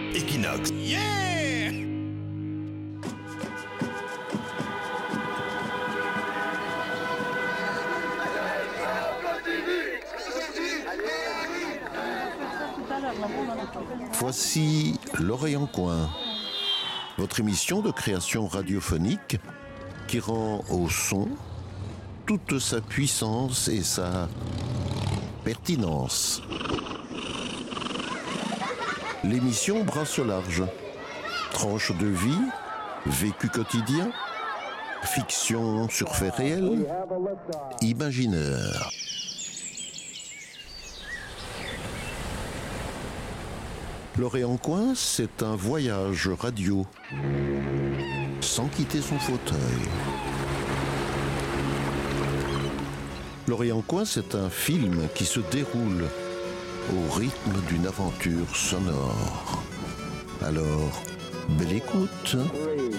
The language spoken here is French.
Equinox. Yeah! Voici L'Oreille en Coin, votre émission de création radiophonique qui rend au son toute sa puissance et sa pertinence. L'émission brasse au large. Tranche de vie, vécu quotidien, fiction sur faits réels, imaginaire. L'Oreille en Coin, c'est un voyage radio, sans quitter son fauteuil. L'Oreille en Coin, c'est un film qui se déroule au rythme d'une aventure sonore. Alors, belle écoute. 3, 2,